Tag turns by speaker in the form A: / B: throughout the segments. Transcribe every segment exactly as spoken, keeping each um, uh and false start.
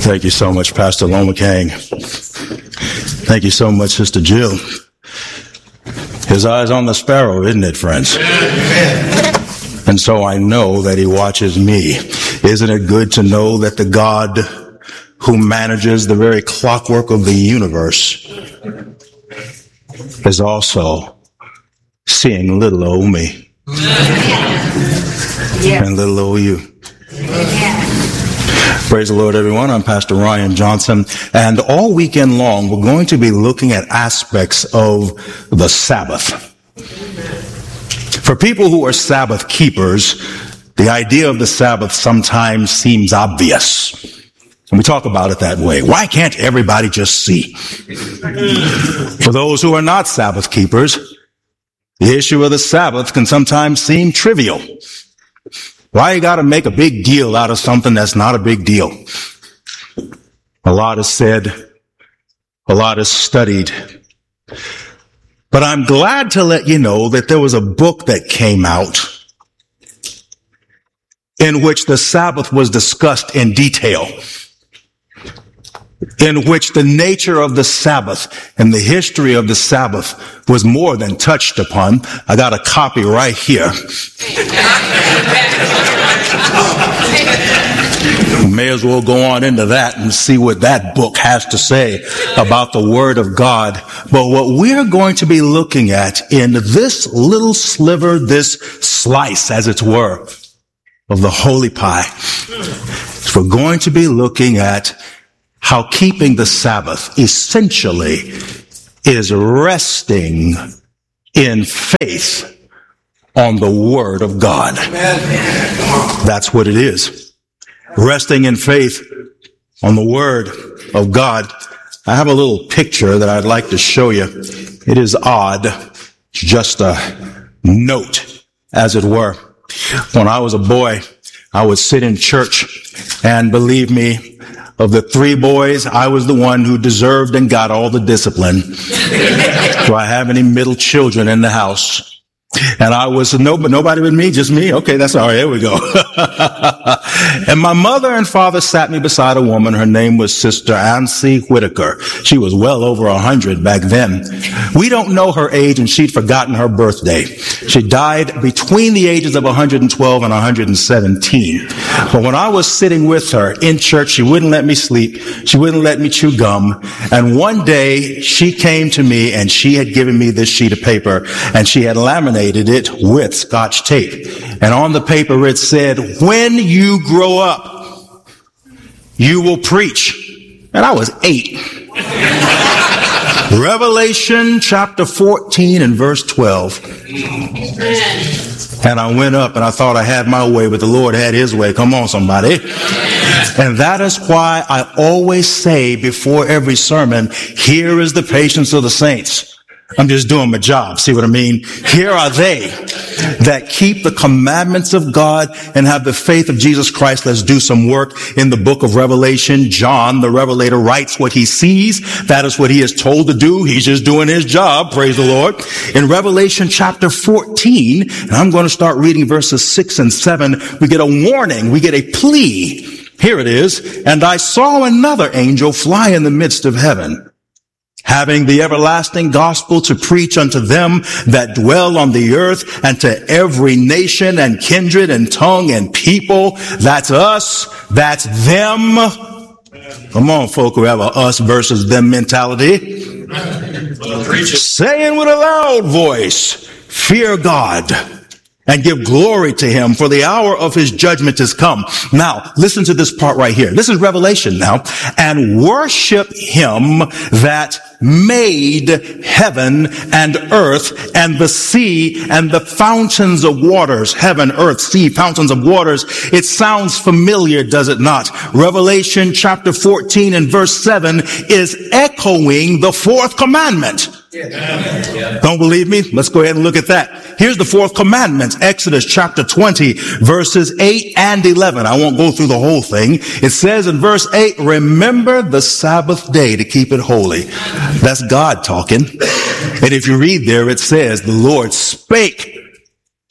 A: Thank you so much, Pastor Loma Kang. Thank you so much, Sister Jill. His eyes on the sparrow, isn't it, friends? And so I know that he watches me. Isn't it good to know that the God who manages the very clockwork of the universe is also seeing little old me and little old you? Praise the Lord, everyone. I'm Pastor Ryan Johnson, and all weekend long, we're going to be looking at aspects of the Sabbath. For people who are Sabbath keepers, the idea of the Sabbath sometimes seems obvious. And we talk about it that way. Why can't everybody just see? For those who are not Sabbath keepers, the issue of the Sabbath can sometimes seem trivial. Why you gotta make a big deal out of something that's not a big deal? A lot is said, a lot is studied. But I'm glad to let you know that there was a book that came out in which the Sabbath was discussed in detail, in which the nature of the Sabbath and the history of the Sabbath was more than touched upon. I got a copy right here. May as well go on into that and see what that book has to say about the Word of God. But what we're going to be looking at in this little sliver, this slice, as it were, of the holy pie, is we're going to be looking at how keeping the Sabbath essentially is resting in faith on the Word of God. That's what it is. Resting in faith on the Word of God. I have a little picture that I'd like to show you. It is odd. It's just a note, as it were. When I was a boy, I would sit in church, and believe me, of the three boys, I was the one who deserved and got all the discipline. Do I have any middle children in the house? And I was, no, nobody but me, just me. Okay, that's all right. Here we go. And my mother and father sat me beside a woman. Her name was Sister Ancy Whitaker. She was well over a hundred back then. We don't know her age, and she'd forgotten her birthday. She died between the ages of one hundred twelve and one hundred seventeen. But when I was sitting with her in church, she wouldn't let me sleep. She wouldn't let me chew gum. And one day she came to me, and she had given me this sheet of paper, and she had laminated it with Scotch tape. And on the paper it said, "When you grow up, you will preach." And I was eight. Revelation chapter fourteen and verse twelve. And I went up and I thought I had my way, but the Lord had his way. Come on, somebody. And that is why I always say before every sermon, here is the patience of the saints. I'm just doing my job. See what I mean? Here are they that keep the commandments of God and have the faith of Jesus Christ. Let's do some work in the book of Revelation. John, the Revelator, writes what he sees. That is what he is told to do. He's just doing his job. Praise the Lord. In Revelation chapter fourteen, and I'm going to start reading verses six and seven, we get a warning. We get a plea. Here it is. "And I saw another angel fly in the midst of heaven, having the everlasting gospel to preach unto them that dwell on the earth, and to every nation and kindred and tongue and people." That's us. That's them. Come on, folk who have a us versus them mentality. Saying with a loud voice, "Fear God and give glory to him, for the hour of his judgment is come." Now, listen to this part right here. This is Revelation now. "And worship him that made heaven and earth and the sea and the fountains of waters." Heaven, earth, sea, fountains of waters. It sounds familiar, does it not? Revelation chapter fourteen and verse seven is echoing the fourth commandment. Yeah. Don't believe me? Let's go ahead and look at that. Here's the fourth commandment, Exodus chapter twenty, verses eight and eleven. I won't go through the whole thing. It says in verse eight, "Remember the Sabbath day to keep it holy." That's God talking. And if you read there, it says, "The Lord spake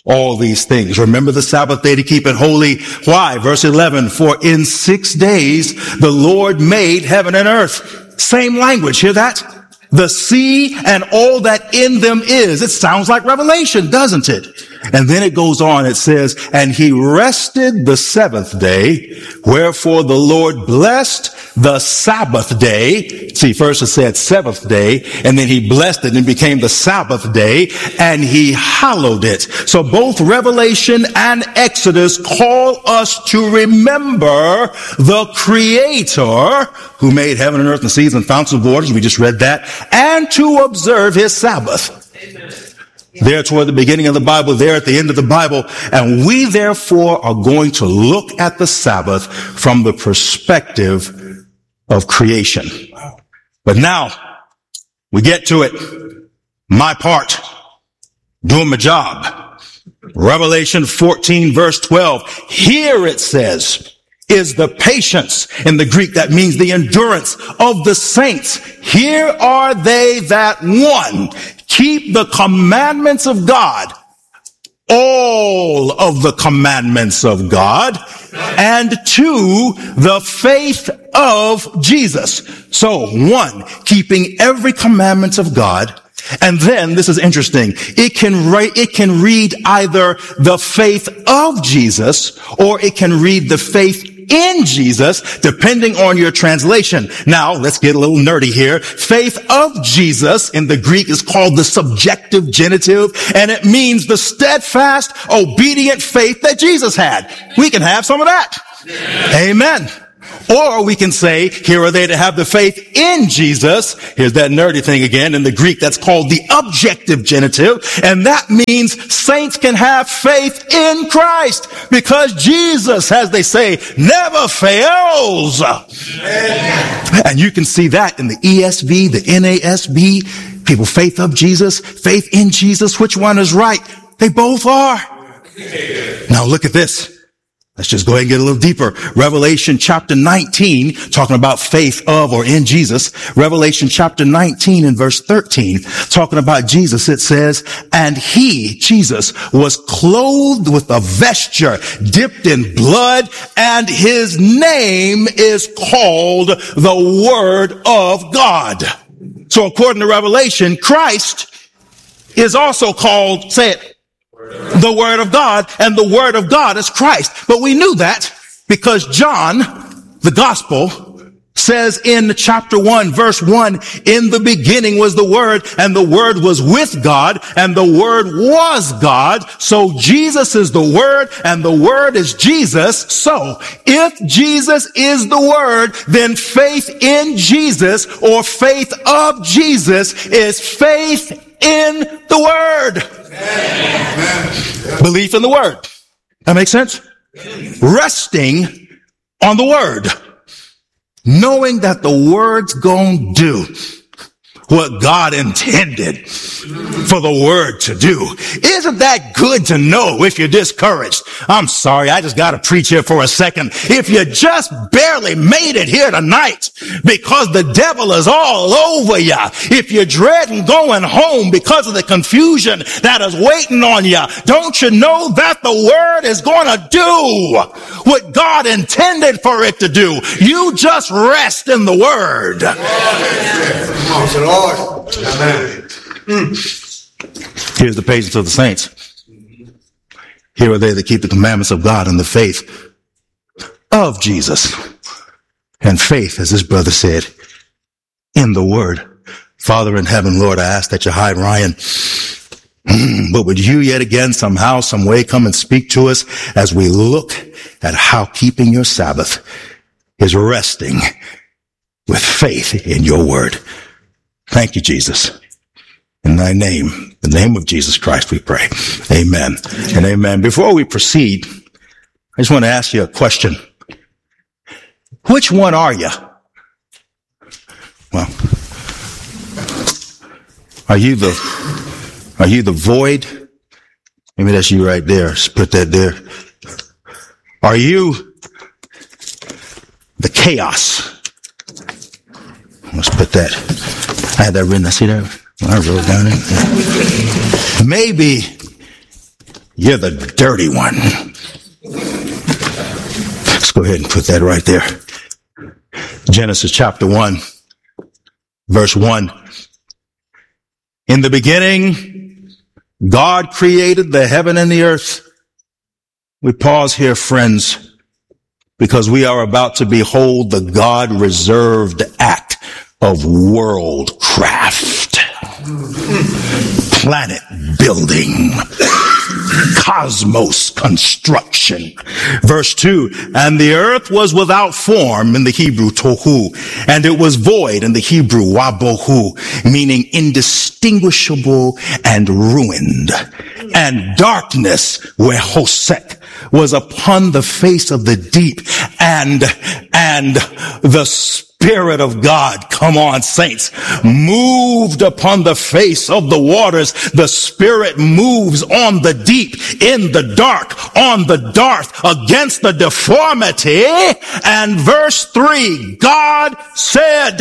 A: all these things. Remember the Sabbath day to keep it holy. Why? Verse eleven, for in six days the Lord made heaven and earth. Same language. Hear that? The sea and all that in them is. It sounds like Revelation, doesn't it? And then it goes on, it says, and he rested the seventh day, wherefore the Lord blessed the Sabbath day. See, first it said seventh day, and then he blessed it and it became the Sabbath day, and he hallowed it. So both Revelation and Exodus call us to remember the Creator who made heaven and earth and seas and fountains of waters. We just read that. And to observe his Sabbath. Amen. There toward the beginning of the Bible, there at the end of the Bible. And we therefore are going to look at the Sabbath from the perspective of creation. But now we get to it. My part. Doing my job. Revelation fourteen verse twelve. Here it says, is the patience. In the Greek, that means the endurance of the saints. Here are they that, one, keep the commandments of God, all of the commandments of God, and two, the faith of Jesus. So, one, keeping every commandment of God. And then, this is interesting, it can write, it can read either the faith of Jesus, or it can read the faith in Jesus, depending on your translation. Now, let's get a little nerdy here. Faith of Jesus in the Greek is called the subjective genitive, and it means the steadfast, obedient faith that Jesus had. We can have some of that. Yeah. Amen. Or we can say, here are they to have the faith in Jesus. Here's that nerdy thing again. In the Greek, that's called the objective genitive. And that means saints can have faith in Christ because Jesus, as they say, never fails. Amen. And you can see that in the E S V, the N A S B. People, faith of Jesus, faith in Jesus. Which one is right? They both are. Now look at this. Let's just go ahead and get a little deeper. Revelation chapter nineteen, talking about faith of or in Jesus. Revelation chapter nineteen and verse thirteen, talking about Jesus. It says, and he, Jesus, was clothed with a vesture dipped in blood, and his name is called the Word of God. So according to Revelation, Christ is also called, say it, the Word of God, and the Word of God is Christ. But we knew that because John, the Gospel, says in chapter one, verse one, in the beginning was the Word, and the Word was with God, and the Word was God. So Jesus is the Word, and the Word is Jesus. So if Jesus is the Word, then faith in Jesus or faith of Jesus is faith in the Word. Amen. Belief in the Word. That makes sense? Resting on the Word. Knowing that the Word's gonna do what God intended for the Word to do. Isn't that good to know if you're discouraged? I'm sorry, I just got to preach here for a second. If you just barely made it here tonight because the devil is all over you, if you're dreading going home because of the confusion that is waiting on you, don't you know that the Word is going to do what God intended for it to do? You just rest in the Word. Amen. Here's the patience of the saints. Here are they that keep the commandments of God and the faith of Jesus. And faith, as his brother said, in the Word. Father in heaven, Lord, I ask that you hide Ryan. But would you yet again, somehow, some way, come and speak to us as we look at how keeping your Sabbath is resting with faith in your Word. Thank you, Jesus. In thy name, the name of Jesus Christ, we pray. Amen and amen. Before we proceed, I just want to ask you a question. Which one are you? Well, are you the, are you the void? Maybe that's you right there. Just put that there. Are you the chaos? Let's put that. I had that written. I see that. I wrote it down there. Maybe You're the dirty one. Let's go ahead and put that right there. Genesis chapter one, verse one. In the beginning, God created the heaven and the earth. We pause here, friends, because we are about to behold the God-reserved act of worldcraft, planet building, cosmos construction. Verse two, and the earth was without form in the Hebrew, tohu, and it was void in the Hebrew, wabohu, meaning indistinguishable and ruined. And darkness, wehosek, was upon the face of the deep, and, and the Spirit of God, come on, saints, moved upon the face of the waters. The Spirit moves on the deep, in the dark, on the dark, against the deformity. And verse three, God said,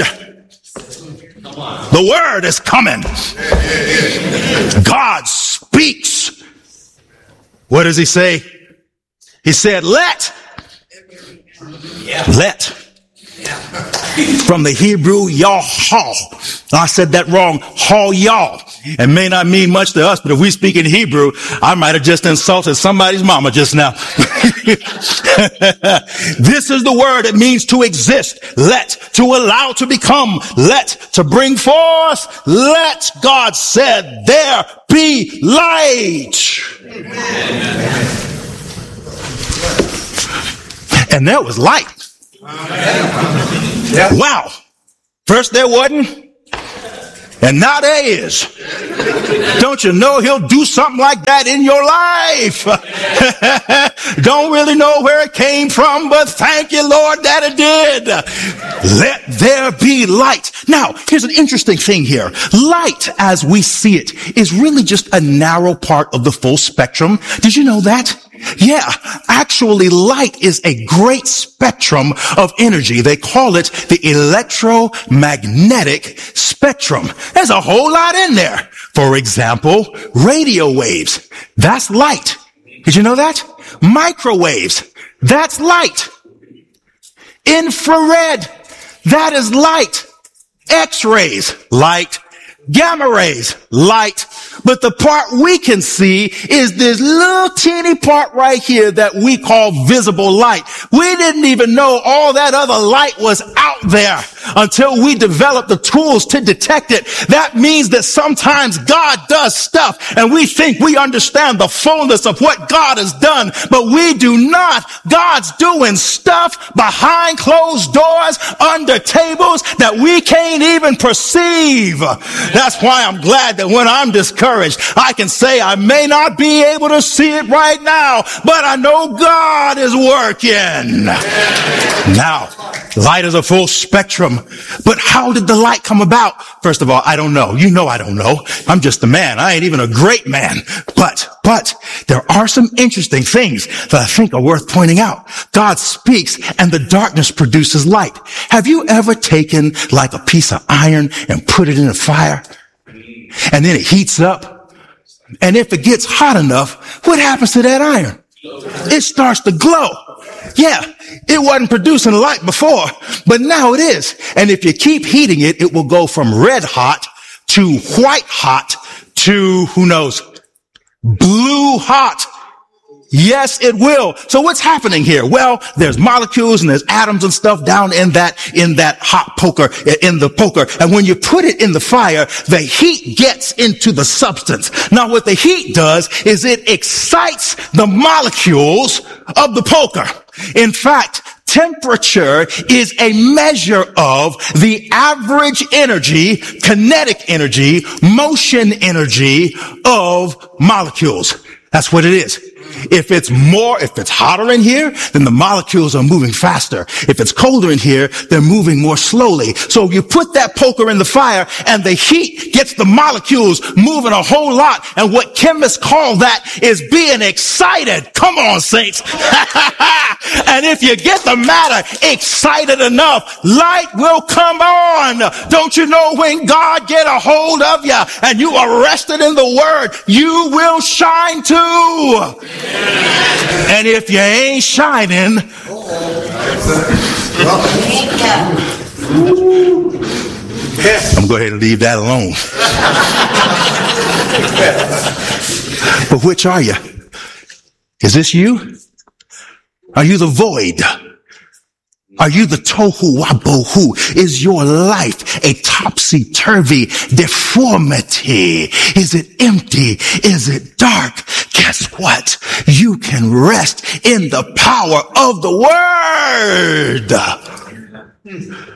A: the word is coming. God speaks. What does he say? He said, let. Let. From the Hebrew, Yahal. I said that wrong. Hal y'all. It may not mean much to us, but if we speak in Hebrew, I might have just insulted somebody's mama just now. This is the word. It means to exist. Let, to allow to become. Let, to bring forth. Let. God said, there be light. Amen. And there was light. Wow. First there wasn't, and now there is. Don't you know he'll do something like that in your life? Don't really know where it came from, but thank you, Lord, that it did. Let there be light. Now, here's an interesting thing here. Light, as we see it, is really just a narrow part of the full spectrum. Did you know that? Yeah, actually light is a great spectrum of energy. They call it the electromagnetic spectrum. There's a whole lot in there. For example, radio waves. That's light. Did you know that? Microwaves. That's light. Infrared. That is light. X-rays. Light. Gamma rays. Light. But the part we can see is this little teeny part right here that we call visible light. We didn't even know all that other light was out there until we developed the tools to detect it. That means that sometimes God does stuff and we think we understand the fullness of what God has done, but we do not. God's doing stuff behind closed doors, under tables that we can't even perceive. That's why I'm glad that when I'm discouraged, I can say I may not be able to see it right now, but I know God is working. Now, light is a full spectrum, but how did the light come about? First of all, I don't know. You know I don't know. I'm just a man. I ain't even a great man. But, but there are some interesting things that I think are worth pointing out. God speaks and the darkness produces light. Have you ever taken like a piece of iron and put it in a fire? And then it heats up. And if it gets hot enough, what happens to that iron? It starts to glow. Yeah, it wasn't producing light before, but now it is. And if you keep heating it, it will go from red hot to white hot to, who knows, blue hot. Yes, it will. So what's happening here? Well, there's molecules and there's atoms and stuff down in that, in that hot poker, in the poker. And when you put it in the fire, the heat gets into the substance. Now what the heat does is it excites the molecules of the poker. In fact, temperature is a measure of the average energy, kinetic energy, motion energy of molecules. That's what it is. If it's more, if it's hotter in here, then the molecules are moving faster. If it's colder in here, they're moving more slowly. So you put that poker in the fire and the heat gets the molecules moving a whole lot. And what chemists call that is being excited. Come on, saints. And if you get the matter excited enough, light will come on. Don't you know when God get a hold of you and you are rested in the word, you will shine too. And if you ain't shining, I'm going to go ahead and leave that alone. But which are you? Is this you? Are you the void? Are you the tohu wabohu? Is your life a topsy-turvy deformity? Is it empty? Is it dark? Guess what? You can rest in the power of the word.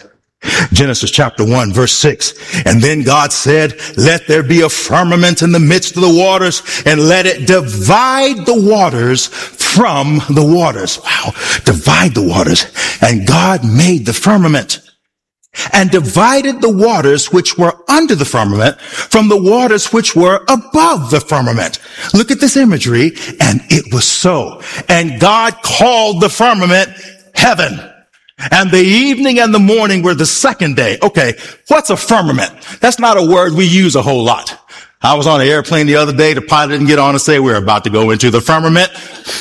A: Genesis chapter one, verse six. And then God said, let there be a firmament in the midst of the waters, and let it divide the waters from the waters. Wow. Divide the waters. And God made the firmament and divided the waters which were under the firmament from the waters which were above the firmament. Look at this imagery. And it was so. And God called the firmament heaven. And the evening and the morning were the second day. Okay, what's a firmament? That's not a word we use a whole lot. I was on an airplane the other day. The pilot didn't get on and say, we're about to go into the firmament.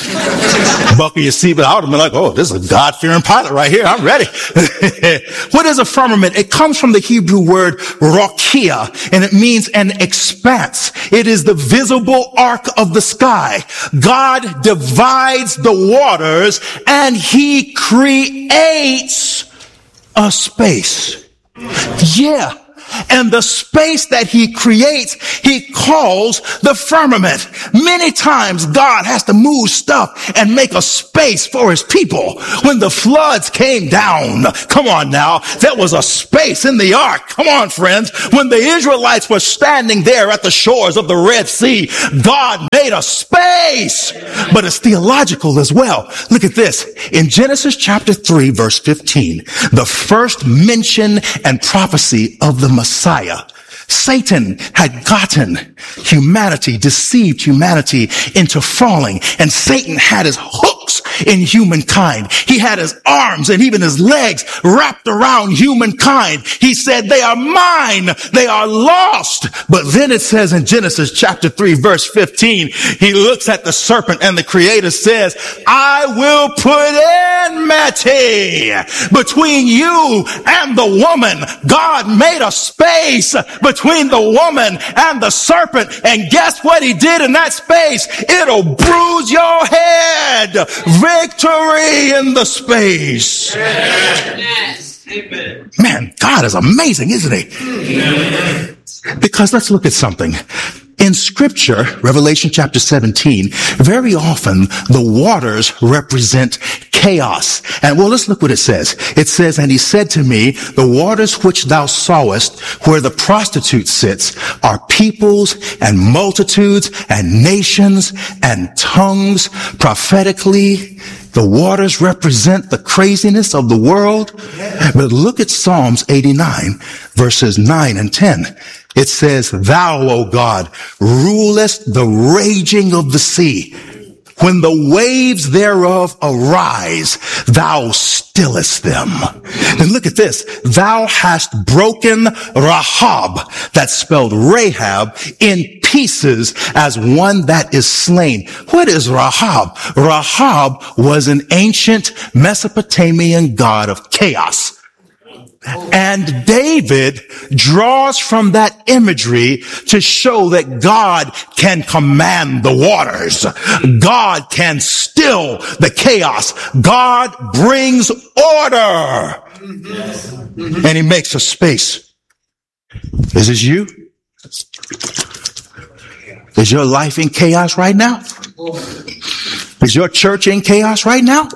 A: Buckle your seatbelt. I would have been like, oh, this is a God-fearing pilot right here. I'm ready. What is a firmament? It comes from the Hebrew word rakia, and it means an expanse. It is the visible arc of the sky. God divides the waters and he creates a space. Yeah. And the space that he creates, he calls the firmament. Many times God has to move stuff and make a space for his people. When the floods came down, come on now, there was a space in the ark. Come on, friends. When the Israelites were standing there at the shores of the Red Sea, God made a space. But it's theological as well. Look at this. In Genesis chapter three, verse fifteen, the first mention and prophecy of the Messiah. Satan had gotten humanity, deceived humanity into falling, and Satan had his hooks in humankind. He had his arms and even his legs wrapped around humankind. He said, they are mine. They are lost. But then it says in Genesis chapter three, verse fifteen, he looks at the serpent and the Creator says, I will put enmity between you and the woman. God made a space between the woman and the serpent. And guess what he did in that space? It'll bruise your head. Victory in the space. Yes. Man, God is amazing, isn't he? Because let's look at something. In scripture, Revelation chapter seventeen, very often the waters represent chaos. And well, let's look what it says. It says, and he said to me, the waters which thou sawest where the prostitute sits are peoples and multitudes and nations and tongues. Prophetically, the waters represent the craziness of the world. But look at Psalms eighty-nine, verses nine and ten. It says, thou, O God, rulest the raging of the sea. When the waves thereof arise, thou stillest them. And look at this. Thou hast broken Rahab, that's spelled Rahab, in pieces as one that is slain. What is Rahab? Rahab was an ancient Mesopotamian god of chaos. And David draws from that imagery to show that God can command the waters. God can still the chaos. God brings order. And he makes a space. Is this you? Is your life in chaos right now? Is your church in chaos right now?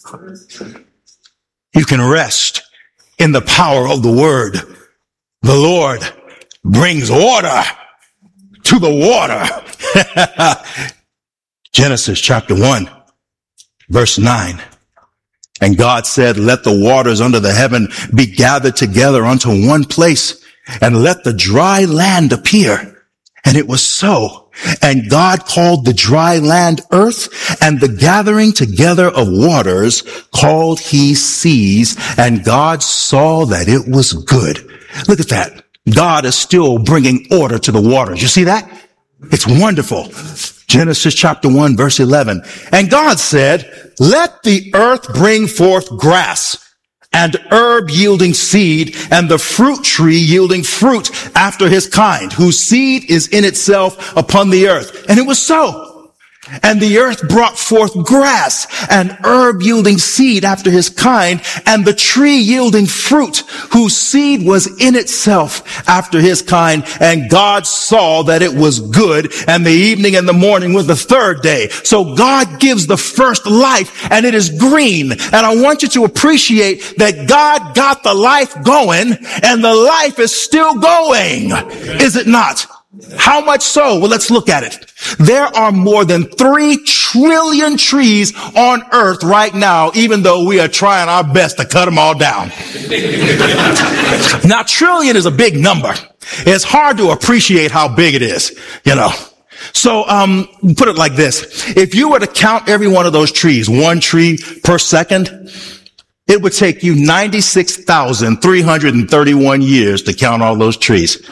A: You can rest in the power of the word. The Lord brings order to the water. Genesis chapter one, verse nine. And God said, let the waters under the heaven be gathered together unto one place, and let the dry land appear. And it was so. And God called the dry land earth, and the gathering together of waters called he seas. And God saw that it was good. Look at that. God is still bringing order to the waters. You see that? It's wonderful. Genesis chapter one, verse eleven. And God said, let the earth bring forth grass, and herb yielding seed, and the fruit tree yielding fruit after his kind, whose seed is in itself upon the earth. And it was so. And the earth brought forth grass, and herb yielding seed after his kind, and the tree yielding fruit, whose seed was in itself after his kind. And God saw that it was good, and the evening and the morning was the third day. So God gives the first life, and it is green. And I want you to appreciate that God got the life going, and the life is still going. Is it not? How much so? Well, let's look at it. There are more than three trillion trees on earth right now, even though we are trying our best to cut them all down. Now, trillion is a big number. It's hard to appreciate how big it is, you know. So, um, put it like this. If you were to count every one of those trees, one tree per second, it would take you ninety-six thousand three hundred thirty-one years to count all those trees.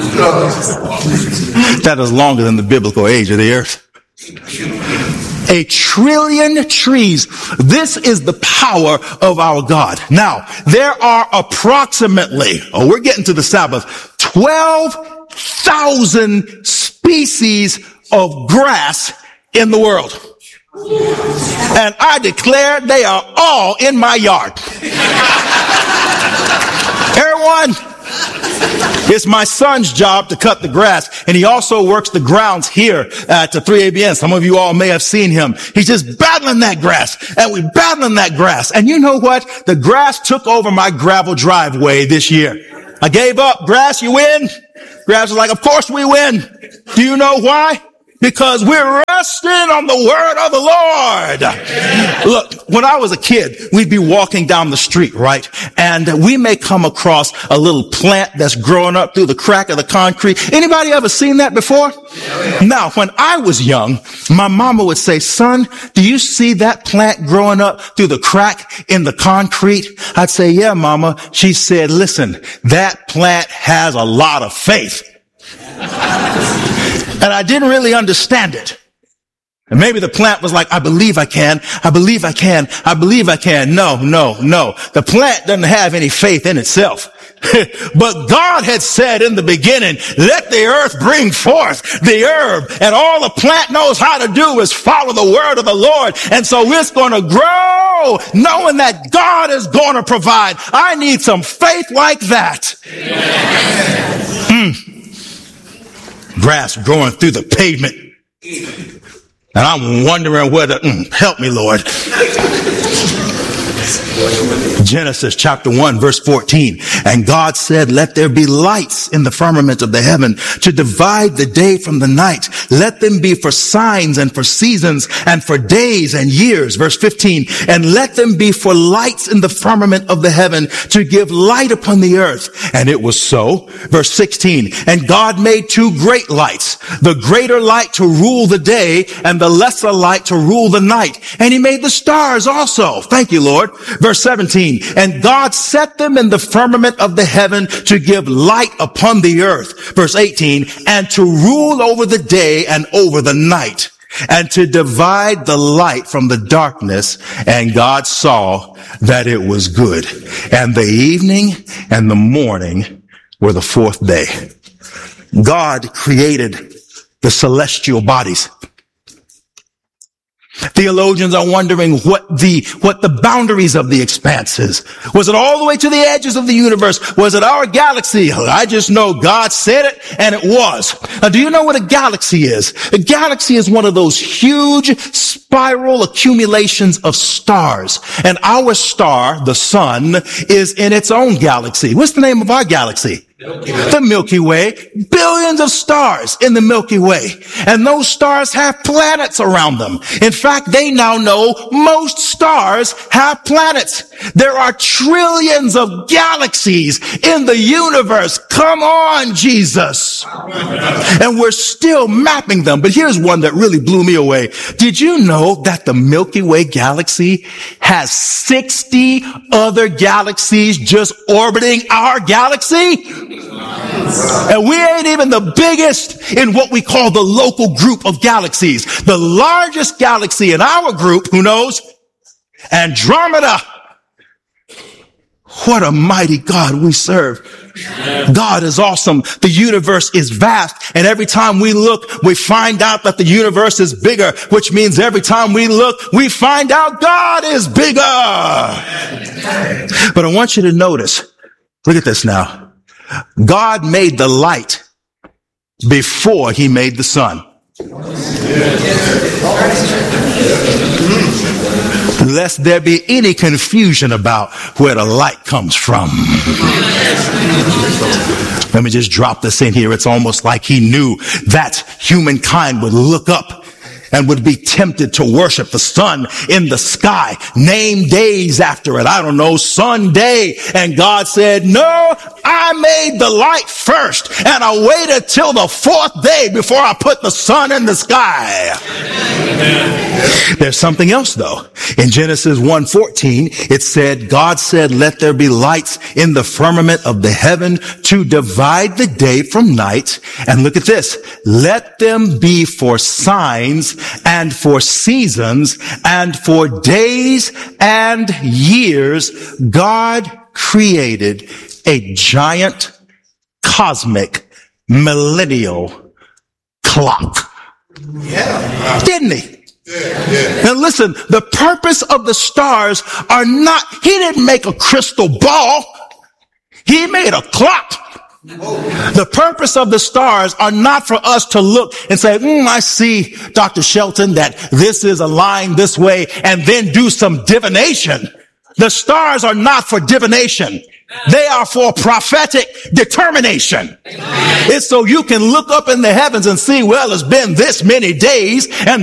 A: That is longer than the biblical age of the earth. A trillion trees. This is the power of our God. Now, there are approximately, oh, we're getting to the Sabbath, twelve thousand species of grass in the world. And I declare they are all in my yard. Everyone, it's my son's job to cut the grass, and he also works the grounds here at the three A B N. Some of you all may have seen him. He's just battling that grass, and we're battling that grass. And you know what? The grass took over my gravel driveway this year. I gave up. Grass, you win? Grass was like, of course we win. Do you know why? Because we're resting on the word of the Lord. Look, when I was a kid, we'd be walking down the street, right? And we may come across a little plant that's growing up through the crack of the concrete. Anybody ever seen that before? Now, when I was young, my mama would say, son, do you see that plant growing up through the crack in the concrete? I'd say, yeah, mama. She said, listen, that plant has a lot of faith. And I didn't really understand it. And maybe the plant was like, I believe I can. I believe I can. I believe I can. No, no, no. The plant doesn't have any faith in itself. But God had said in the beginning, let the earth bring forth the herb. And all the plant knows how to do is follow the word of the Lord. And so it's going to grow knowing that God is going to provide. I need some faith like that. Hmm. Grass growing through the pavement. And I'm wondering whether, mm, help me, Lord. Genesis chapter one, verse fourteen. And God said, let there be lights in the firmament of the heaven to divide the day from the night. Let them be for signs and for seasons and for days and years. Verse fifteen. And let them be for lights in the firmament of the heaven to give light upon the earth. And it was so. Verse sixteen. And God made two great lights, the greater light to rule the day and the lesser light to rule the night. And he made the stars also. Thank you, Lord. Verse seventeen, and God set them in the firmament of the heaven to give light upon the earth. Verse eighteen, and to rule over the day and over the night, and to divide the light from the darkness. And God saw that it was good. And the evening and the morning were the fourth day. God created the celestial bodies. Theologians are wondering what the, what the boundaries of the expanse is. Was it all the way to the edges of the universe? Was it our galaxy? I just know God said it and it was. Now, do you know what a galaxy is? A galaxy is one of those huge spiral accumulations of stars. And our star, the sun, is in its own galaxy. What's the name of our galaxy? The Milky Way, billions of stars in the Milky Way. And those stars have planets around them. In fact, they now know most stars have planets. There are trillions of galaxies in the universe. Come on, Jesus. And we're still mapping them. But here's one that really blew me away. Did you know that the Milky Way galaxy has sixty other galaxies just orbiting our galaxy? And we ain't even the biggest in what we call the local group of galaxies. The largest galaxy in our group, who knows? Andromeda. What a mighty God we serve. God is awesome. The universe is vast. And every time we look, we find out that the universe is bigger, which means every time we look, we find out God is bigger. But I want you to notice, look at this now. God made the light before he made the sun. Lest there be any confusion about where the light comes from. Let me just drop this in here. It's almost like he knew that humankind would look up and would be tempted to worship the sun in the sky. Name days after it. I don't know, Sunday. And God said, no, I made the light first. And I waited till the fourth day before I put the sun in the sky. Amen. There's something else though. In Genesis one fourteen, it said, God said, let there be lights in the firmament of the heaven to divide the day from night. And look at this. Let them be for signs and for seasons and for days and years. God created a giant cosmic millennial clock. Yeah. Didn't he? Yeah, yeah. Now listen, the purpose of the stars are not, he didn't make a crystal ball. He made a clock. The purpose of the stars are not for us to look and say, mm, I see, Doctor Shelton, that this is a line this way, and then do some divination. The stars are not for divination. They are for prophetic determination. It's so you can look up in the heavens and see, well, it's been this many days, and